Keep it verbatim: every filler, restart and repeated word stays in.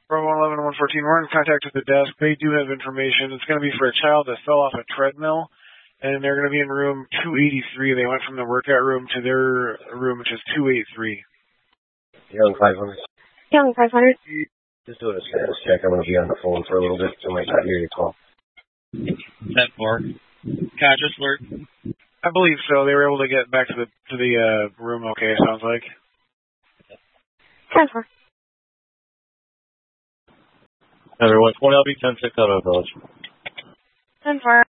Bravo one eleven, one fourteen, we're in contact with the desk. They do have information. It's going to be for a child that fell off a treadmill, and they're going to be in room two eighty-three. They went from the workout room to their room, which is two eighty-three. Young five hundred. Young five hundred. Just doing a status check. I'm going to be on the phone for a little bit, so I might not hear your call. ten four. Conscious alert. I believe so. They were able to get back to the to the uh, room okay, it sounds like. ten four. Everyone, twenty L B ten six out of the village. ten four.